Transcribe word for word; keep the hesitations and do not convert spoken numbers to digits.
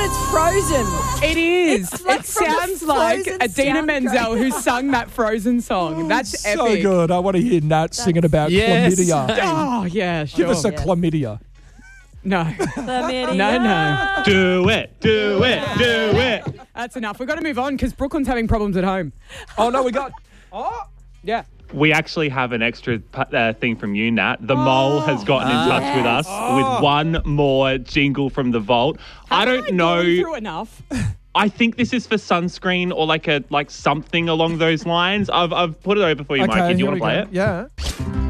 it's Frozen. It is. It's like it from the sounds like Frozen Adina soundtrack. Menzel who sung that Frozen song. That's so epic. good. I want to hear Nat singing about Yes. chlamydia. Oh, yeah, sure. Give us a Yes. chlamydia. No. Chlamydia. No, no. Do it, do it, do it. That's enough. We've got to move on because Brooklyn's having problems at home. Oh, no, we got... Oh, Yeah. We actually have an extra uh, thing from you, Nat. The mole has gotten in touch with us with one more jingle from the vault. I Haven't don't know. gone through enough. I think this is for sunscreen or like a like something along those lines. I've I've put it over for you, okay, Mikey. Do you here want to we play go. it? Yeah.